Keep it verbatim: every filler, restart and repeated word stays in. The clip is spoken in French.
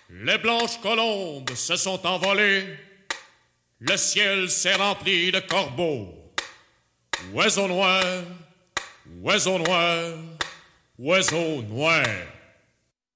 Les blanches colombes se sont envolées, le ciel s'est rempli de corbeaux. Oiseau noir, oiseau noir, oiseau noir.